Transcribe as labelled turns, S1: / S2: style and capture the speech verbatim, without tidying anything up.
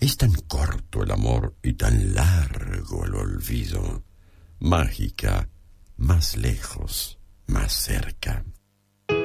S1: Es tan corto el amor y tan largo el olvido. Mágica, más lejos, más cerca.